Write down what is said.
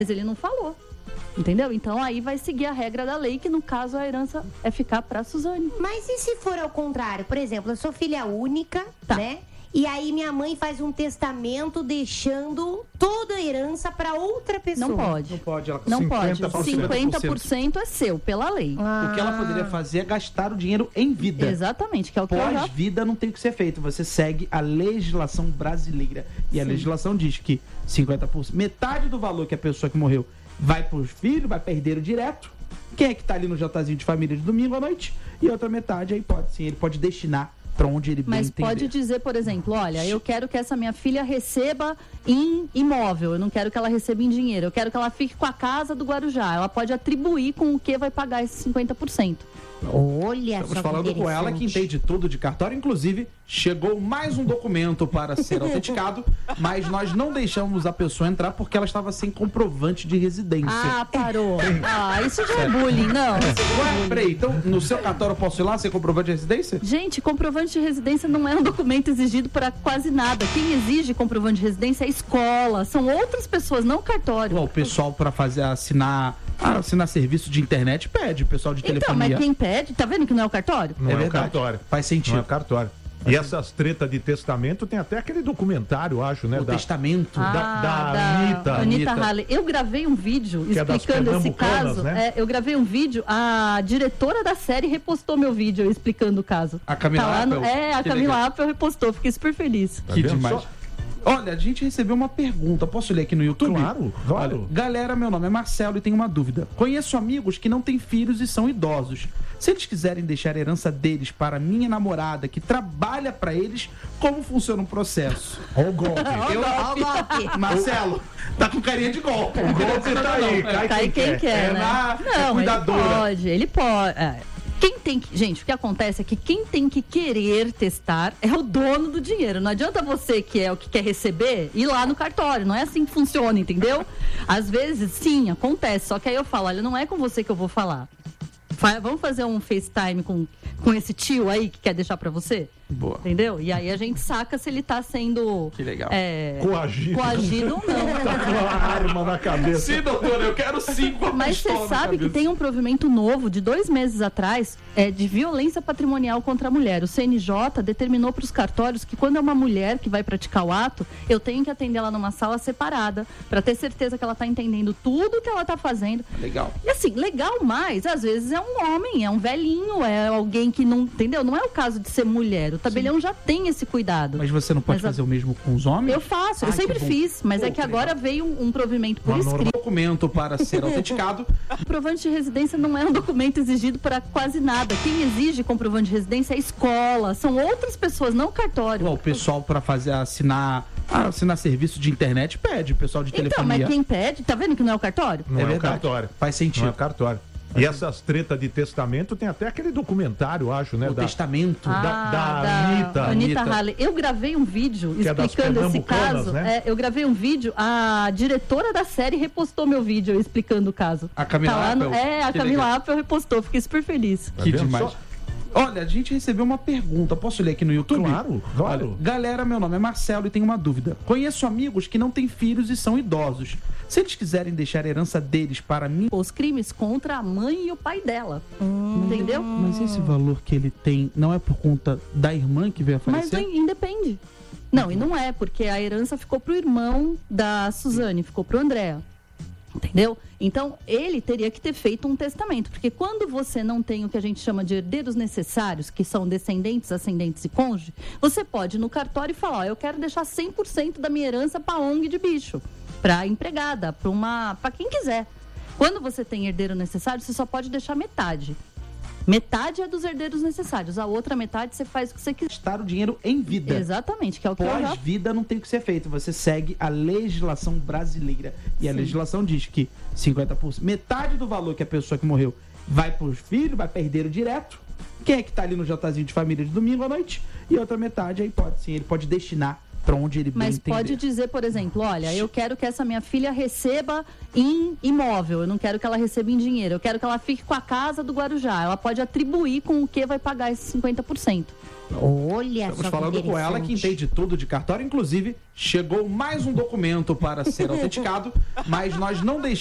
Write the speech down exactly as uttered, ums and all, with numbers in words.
Mas ele não falou. Entendeu? Então aí vai seguir a regra da lei, que no caso a herança é ficar pra Suzane. Mas e se for ao contrário? Por exemplo, eu sou filha única, tá. né? E aí minha mãe faz um testamento deixando toda a herança para outra pessoa. Não pode. Não pode. Ela... Não pode. cinquenta por cento. cinquenta por cento é seu, pela lei. Ah. O que ela poderia fazer é gastar o dinheiro em vida. Exatamente, que é o que eu já... Pós-vida não tem o que ser feito. Você segue a legislação brasileira. E a Sim. legislação diz que cinquenta por cento, metade do valor que a pessoa que morreu vai para os filhos, vai para herdeiro direto. Quem é que tá ali no jantarzinho de família de domingo à noite? E a outra metade aí pode sim, ele pode destinar para onde ele bem Mas entender. pode dizer, por exemplo, olha, eu quero que essa minha filha receba em imóvel, eu não quero que ela receba em dinheiro, eu quero que ela fique com a casa do Guarujá. Ela pode atribuir com o que vai pagar esses cinquenta por cento. Olha Estamos só falando com ela que entende tudo de cartório. Inclusive, chegou mais um documento para ser autenticado, mas nós não deixamos a pessoa entrar porque ela estava sem comprovante de residência. Ah, parou. Ah, isso já é bullying, não. Ué, peraí, então no seu cartório eu posso ir lá sem comprovante de residência? Gente, comprovante de residência não é um documento exigido para quase nada. Quem exige comprovante de residência é a escola, são outras pessoas, não o cartório. Ué, o pessoal para fazer assinar, ah, assinar serviço de internet pede, o pessoal de Então, telefonia. mas quem pede, tá vendo que não é o cartório? Não É é, o verdade. cartório. Faz sentido. Não é o cartório. E essas tretas de testamento tem até aquele documentário, acho, né? O da, testamento. da, Ah, da Anitta. Anitta Anitta. Halley. Eu gravei um vídeo Que é das explicando esse pernambucanas, caso. né? É, eu gravei um vídeo, a diretora da série repostou meu vídeo explicando o caso. A Camila Tá lá no- Appel? É, a Que Camila legal. Appel repostou, fiquei super feliz. Tá Que vendo demais. só? Olha, a gente recebeu uma pergunta. Posso ler aqui no YouTube? Claro, claro. Olha, galera, meu nome é Marcelo e tenho uma dúvida. Conheço amigos que não têm filhos e são idosos. Se eles quiserem deixar a herança deles para minha namorada, que trabalha para eles, como funciona o processo? Olha o golpe. Eu, Ó o golpe. Marcelo, tá com carinha de golpe. O golpe tá aí, cai Cai quem quem quer. quer, É né? na- é Não, ele cuidadora. pode, ele pode. É. Quem tem que... Gente, o que acontece é que quem tem que querer testar é o dono do dinheiro. Não adianta você, que é o que quer receber, ir lá no cartório. Não é assim que funciona, entendeu? Às vezes, sim, acontece. Só que aí eu falo, olha, não é com você que eu vou falar. Fa- Vamos fazer um FaceTime com, com esse tio aí que quer deixar pra você? Boa. Entendeu? E aí a gente saca se ele tá sendo... Que legal. é, Coagido. coagido ou não. Tá com a arma na cabeça. Sim, doutor, eu quero sim com a Mas você pistola na sabe que cabeça. tem um provimento novo de dois meses atrás é, de violência patrimonial contra a mulher. O C N J determinou para os cartórios que quando é uma mulher que vai praticar o ato, eu tenho que atender ela numa sala separada para ter certeza que ela está entendendo tudo que ela está fazendo. Legal. E assim, legal mais, às vezes é um homem, é um velhinho, é alguém que não, entendeu? Não é o caso de ser mulher. O tabelião já tem esse cuidado. Mas você não pode Mas a- fazer o mesmo com os homens? Eu faço, eu Ai, sempre que bom. fiz, mas Pô, é que que agora legal. veio um, um provimento por Uma norma- escrito. Documento para ser autenticado. Comprovante de residência não é um documento exigido para quase nada. Quem exige comprovante de residência é a escola, são outras pessoas, não o cartório. Ué, o pessoal para fazer assinar, ah, assinar serviço de internet pede, o pessoal de Então, telefonia. mas quem pede, tá vendo que não é o cartório? Não É é, o verdade. cartório. Faz sentido. Não é o cartório. E essas tretas de testamento tem até aquele documentário, acho, né? O da, testamento. da- da Anitta. Anitta Anitta. Halley. Eu gravei um vídeo Que é das explicando esse pernambucanas, caso. né? É, eu gravei um vídeo, a diretora da série repostou meu vídeo explicando o caso. A Camila Tá lá no- Appel? É, a Que Camila legal. Appel repostou, fiquei super feliz. Tá Que vendo demais. só? Olha, a gente recebeu uma pergunta. Posso ler aqui no YouTube? Claro, claro. Olha, galera, meu nome é Marcelo e tenho uma dúvida. Conheço amigos que não têm filhos e são idosos. Se eles quiserem deixar a herança deles para mim... Os crimes contra a mãe e o pai dela. Entendeu? Mas esse valor que ele tem não é por conta da irmã que veio a Mas falecer? não- independe. Não, e não é, porque a herança ficou pro irmão da Suzane, ficou pro André. Entendeu? Então, ele teria que ter feito um testamento. Porque quando você não tem o que a gente chama de herdeiros necessários, que são descendentes, ascendentes e cônjuge, você pode ir no cartório e falar, ó, eu quero deixar cem por cento da minha herança para O N G de bicho, para empregada, para uma, para quem quiser. Quando você tem herdeiro necessário, você só pode deixar metade. Metade é dos herdeiros necessários, a outra metade você faz o que você quiser. Gastar o dinheiro em vida. Exatamente, que é o que eu já... Pós-vida não tem o que ser feito. Você segue a legislação brasileira. E a Sim. legislação diz que cinquenta por cento, metade do valor que a pessoa que morreu vai para os filhos, vai para herdeiro direto. Quem é que tá ali no jantarzinho de família de domingo à noite? E a outra metade aí pode sim, ele pode destinar para onde ele bem Mas entender. pode dizer, por exemplo, olha, eu quero que essa minha filha receba em imóvel, eu não quero que ela receba em dinheiro, eu quero que ela fique com a casa do Guarujá. Ela pode atribuir com o que vai pagar esses cinquenta por cento. Olha Estamos só que falando com ela que entende tudo de cartório. Inclusive, chegou mais um documento para ser autenticado, mas nós não deixamos